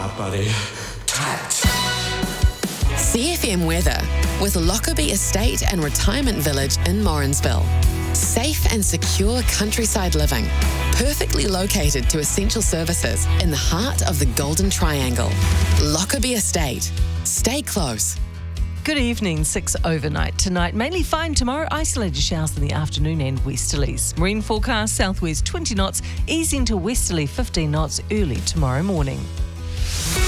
my buddy. Tight. CFM weather with Lockerbie Estate and Retirement Village in Morrinsville. Safe and secure countryside living, perfectly located to essential services in the heart of the Golden Triangle. Lockerbie Estate. Stay close. Good evening, 6 overnight tonight. Mainly fine tomorrow, isolated showers in the afternoon and westerlies. Marine forecast, southwest 20 knots, easing to westerly 15 knots early tomorrow morning.